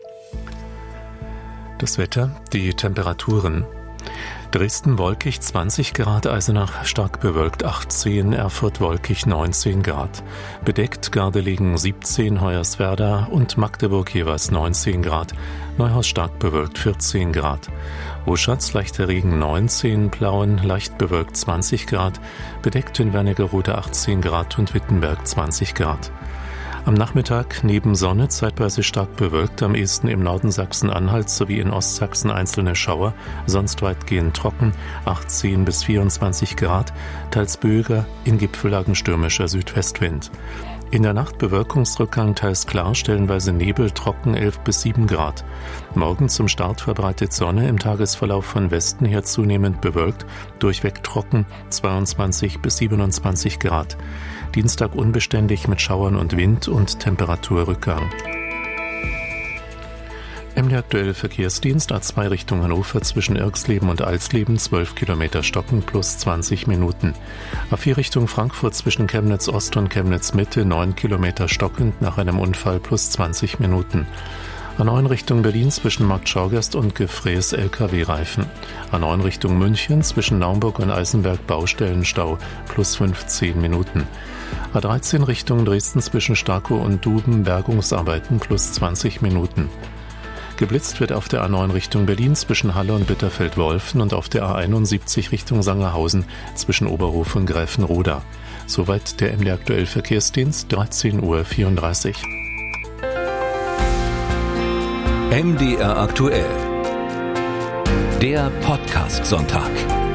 Das Wetter, die Temperaturen. Dresden wolkig zwanzig Grad, Eisenach stark bewölkt achtzehn, Erfurt wolkig neunzehn Grad. Bedeckt Gardelegen siebzehn, Hoyerswerda und Magdeburg jeweils neunzehn Grad. Neuhaus stark bewölkt vierzehn Grad. Oschatz leichter Regen neunzehn, Plauen leicht bewölkt zwanzig Grad. Bedeckt in Wernigerode achtzehn Grad und Wittenberg zwanzig Grad. Am Nachmittag neben Sonne zeitweise stark bewölkt, am ehesten im Norden Sachsen-Anhalts sowie in Ostsachsen einzelne Schauer, sonst weitgehend trocken, achtzehn bis vierundzwanzig Grad, teils böiger, in Gipfellagen stürmischer Südwestwind. In der Nacht Bewölkungsrückgang, teils klar, stellenweise Nebel, trocken elf bis sieben Grad. Morgen zum Start verbreitet Sonne, im Tagesverlauf von Westen her zunehmend bewölkt, durchweg trocken, zweiundzwanzig bis siebenundzwanzig Grad. Dienstag unbeständig mit Schauern und Wind und Temperaturrückgang. M D aktuell Verkehrsdienst A zwei Richtung Hannover zwischen Irxleben und Alsleben zwölf Kilometer stocken plus zwanzig Minuten. A vier Richtung Frankfurt zwischen Chemnitz Ost und Chemnitz Mitte neun Kilometer stockend nach einem Unfall plus zwanzig Minuten. A neun Richtung Berlin zwischen Markt Schaugerst und Gefräß L K W-Reifen. A neun Richtung München zwischen Naumburg und Eisenberg Baustellenstau plus fünfzehn Minuten. A dreizehn Richtung Dresden zwischen Starkow und Duben Bergungsarbeiten plus zwanzig Minuten. Geblitzt wird auf der A neun Richtung Berlin zwischen Halle und Bitterfeld-Wolfen und auf der A einundsiebzig Richtung Sangerhausen zwischen Oberhof und Gräfenroda. Soweit der M D aktuell Verkehrsdienst, dreizehn Uhr vierunddreißig. M D R aktuell. Der Podcast-Sonntag.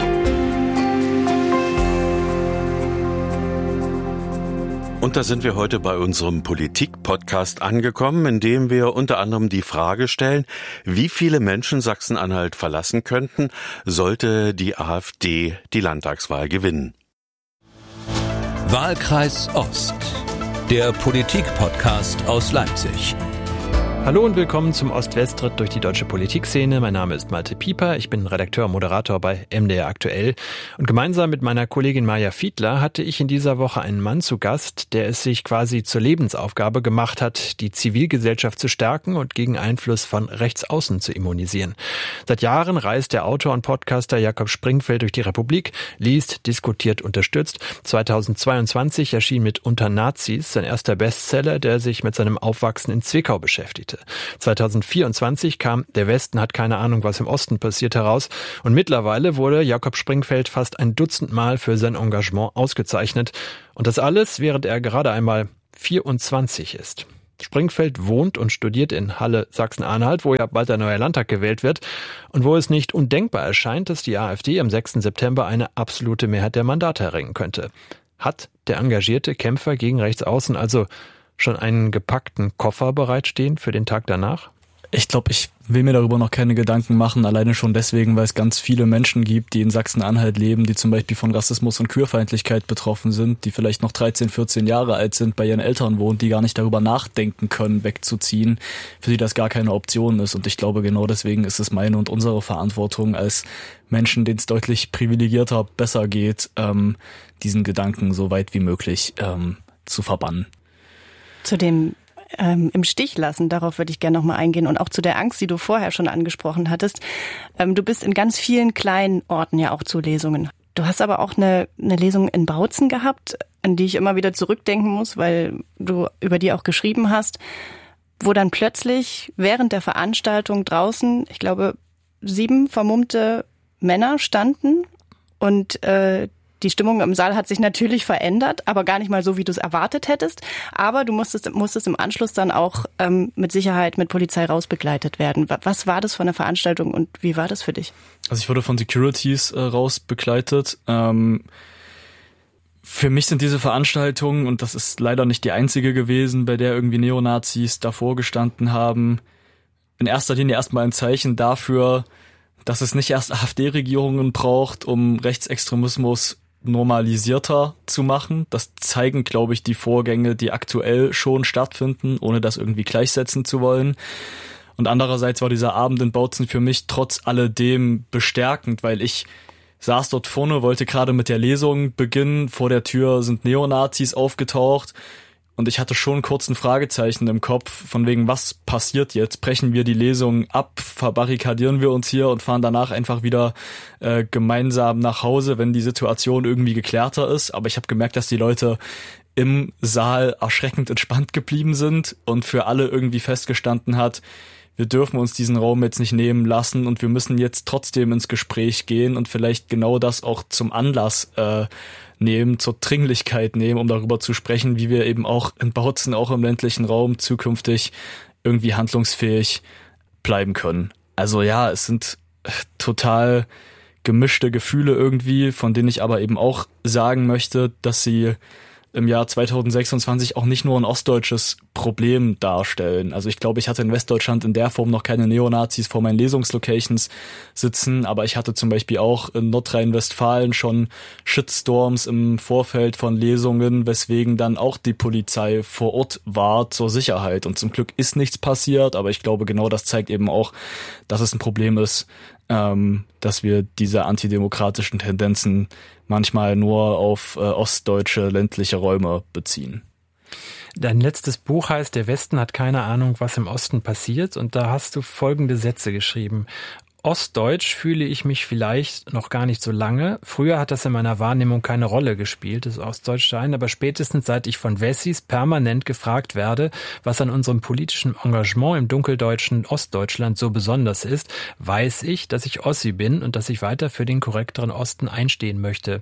Und da sind wir heute bei unserem Politik-Podcast angekommen, in dem wir unter anderem die Frage stellen, wie viele Menschen Sachsen-Anhalt verlassen könnten, sollte die AfD die Landtagswahl gewinnen. Wahlkreis Ost, der Politik-Podcast aus Leipzig. Hallo und willkommen zum Ost-West-Ritt durch die deutsche Politikszene. Mein Name ist Malte Pieper, ich bin Redakteur und Moderator bei M D R aktuell. Und gemeinsam mit meiner Kollegin Maja Fiedler hatte ich in dieser Woche einen Mann zu Gast, der es sich quasi zur Lebensaufgabe gemacht hat, die Zivilgesellschaft zu stärken und gegen Einfluss von Rechtsaußen zu immunisieren. Seit Jahren reist der Autor und Podcaster Jakob Springfeld durch die Republik, liest, diskutiert, unterstützt. zweitausendzweiundzwanzig erschien mit Unter Nazis sein erster Bestseller, der sich mit seinem Aufwachsen in Zwickau beschäftigte. zweitausendvierundzwanzig kam Der Westen hat keine Ahnung, was im Osten passiert heraus und mittlerweile wurde Jakob Springfeld fast ein Dutzend Mal für sein Engagement ausgezeichnet. Und das alles, während er gerade einmal vierundzwanzig ist. Springfeld wohnt und studiert in Halle, Sachsen-Anhalt, wo ja bald ein neuer Landtag gewählt wird und wo es nicht undenkbar erscheint, dass die AfD am sechsten September eine absolute Mehrheit der Mandate erringen könnte. Hat der engagierte Kämpfer gegen Rechtsaußen also schon einen gepackten Koffer bereitstehen für den Tag danach? Ich glaube, ich will mir darüber noch keine Gedanken machen, alleine schon deswegen, weil es ganz viele Menschen gibt, die in Sachsen-Anhalt leben, die zum Beispiel von Rassismus und Queerfeindlichkeit betroffen sind, die vielleicht noch dreizehn, vierzehn Jahre alt sind, bei ihren Eltern wohnen, die gar nicht darüber nachdenken können, wegzuziehen, für die das gar keine Option ist. Und ich glaube, genau deswegen ist es meine und unsere Verantwortung als Menschen, denen es deutlich privilegierter besser geht, ähm, diesen Gedanken so weit wie möglich ähm, zu verbannen. Zu dem ähm, im Stich lassen, darauf würde ich gerne nochmal eingehen und auch zu der Angst, die du vorher schon angesprochen hattest. Ähm, du bist in ganz vielen kleinen Orten ja auch zu Lesungen. Du hast aber auch eine, eine Lesung in Bautzen gehabt, an die ich immer wieder zurückdenken muss, weil du über die auch geschrieben hast, wo dann plötzlich während der Veranstaltung draußen, ich glaube, sieben vermummte Männer standen und äh, die Stimmung im Saal hat sich natürlich verändert, aber gar nicht mal so, wie du es erwartet hättest. Aber du musstest, musstest im Anschluss dann auch ähm, mit Sicherheit mit Polizei rausbegleitet werden. Was war das für eine Veranstaltung und wie war das für dich? Also ich wurde von Securities äh, rausbegleitet. Ähm Für mich sind diese Veranstaltungen, und das ist leider nicht die einzige gewesen, bei der irgendwie Neonazis davor gestanden haben, in erster Linie erstmal ein Zeichen dafür, dass es nicht erst AfD-Regierungen braucht, um Rechtsextremismus normalisierter zu machen. Das zeigen, glaube ich, die Vorgänge, die aktuell schon stattfinden, ohne das irgendwie gleichsetzen zu wollen. Und andererseits war dieser Abend in Bautzen für mich trotz alledem bestärkend, weil ich saß dort vorne, wollte gerade mit der Lesung beginnen. Vor der Tür sind Neonazis aufgetaucht und ich hatte schon kurz ein Fragezeichen im Kopf, von wegen, was passiert jetzt? Brechen wir die Lesung ab, verbarrikadieren wir uns hier und fahren danach einfach wieder äh, gemeinsam nach Hause, wenn die Situation irgendwie geklärter ist. Aber ich habe gemerkt, dass die Leute im Saal erschreckend entspannt geblieben sind und für alle irgendwie festgestanden hat, wir dürfen uns diesen Raum jetzt nicht nehmen lassen und wir müssen jetzt trotzdem ins Gespräch gehen und vielleicht genau das auch zum Anlass äh, nehmen, zur Dringlichkeit nehmen, um darüber zu sprechen, wie wir eben auch in Bautzen, auch im ländlichen Raum zukünftig irgendwie handlungsfähig bleiben können. Also ja, es sind total gemischte Gefühle irgendwie, von denen ich aber eben auch sagen möchte, dass sie im Jahr zweitausendsechsundzwanzig auch nicht nur ein ostdeutsches Problem darstellen. Also ich glaube, ich hatte in Westdeutschland in der Form noch keine Neonazis vor meinen Lesungslocations sitzen, aber ich hatte zum Beispiel auch in Nordrhein-Westfalen schon Shitstorms im Vorfeld von Lesungen, weswegen dann auch die Polizei vor Ort war zur Sicherheit. Und zum Glück ist nichts passiert, aber ich glaube, genau das zeigt eben auch, dass es ein Problem ist, ähm, dass wir diese antidemokratischen Tendenzen manchmal nur auf äh, ostdeutsche ländliche Räume beziehen. Dein letztes Buch heißt Der Westen hat keine Ahnung, was im Osten passiert, und da hast du folgende Sätze geschrieben. Ostdeutsch fühle ich mich vielleicht noch gar nicht so lange. Früher hat das in meiner Wahrnehmung keine Rolle gespielt, das Ostdeutschsein, aber spätestens seit ich von Wessis permanent gefragt werde, was an unserem politischen Engagement im dunkeldeutschen Ostdeutschland so besonders ist, weiß ich, dass ich Ossi bin und dass ich weiter für den korrekteren Osten einstehen möchte.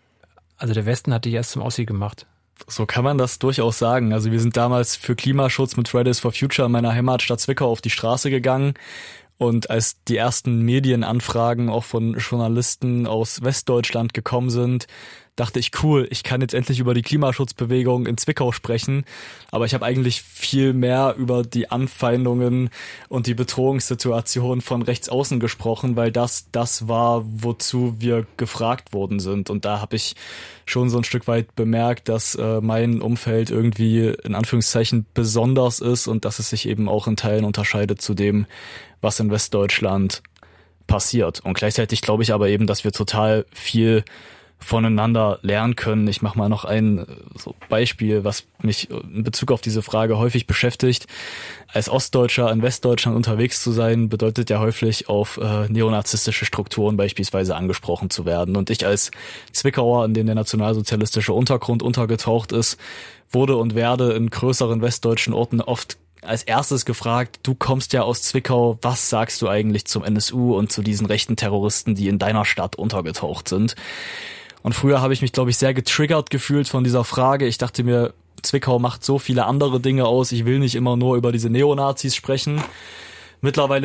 Also der Westen hat dich erst zum Ossi gemacht. So kann man das durchaus sagen. Also wir sind damals für Klimaschutz mit Fridays for Future in meiner Heimatstadt Zwickau auf die Straße gegangen. Und als die ersten Medienanfragen auch von Journalisten aus Westdeutschland gekommen sind, dachte ich, cool, ich kann jetzt endlich über die Klimaschutzbewegung in Zwickau sprechen. Aber ich habe eigentlich viel mehr über die Anfeindungen und die Bedrohungssituation von rechts außen gesprochen, weil das das war, wozu wir gefragt worden sind. Und da habe ich schon so ein Stück weit bemerkt, dass äh, mein Umfeld irgendwie in Anführungszeichen besonders ist und dass es sich eben auch in Teilen unterscheidet zu dem, was in Westdeutschland passiert. Und gleichzeitig glaube ich aber eben, dass wir total viel voneinander lernen können. Ich mache mal noch ein so Beispiel, was mich in Bezug auf diese Frage häufig beschäftigt. Als Ostdeutscher in Westdeutschland unterwegs zu sein, bedeutet ja häufig auf äh, neonazistische Strukturen beispielsweise angesprochen zu werden. Und ich als Zwickauer, in dem der nationalsozialistische Untergrund untergetaucht ist, wurde und werde in größeren westdeutschen Orten oft als erstes gefragt, du kommst ja aus Zwickau, was sagst du eigentlich zum N S U und zu diesen rechten Terroristen, die in deiner Stadt untergetaucht sind? Und früher habe ich mich, glaube ich, sehr getriggert gefühlt von dieser Frage. Ich dachte mir, Zwickau macht so viele andere Dinge aus, ich will nicht immer nur über diese Neonazis sprechen. Mittlerweile